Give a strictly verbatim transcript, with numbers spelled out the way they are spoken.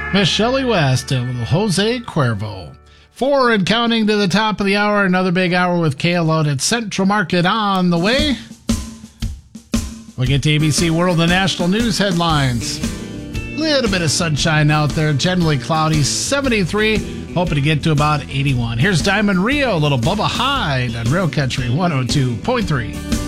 Miss Shelley West and little Jose Cuervo. Four and counting to the top of the hour. Another big hour with Kale out at Central Market on the way. We'll get to A B C World and National News headlines. A little bit of sunshine out there. Generally cloudy. seventy-three. Hoping to get to about eighty-one. Here's Diamond Rio, little Bubba Hyde on Rail Country one oh two point three.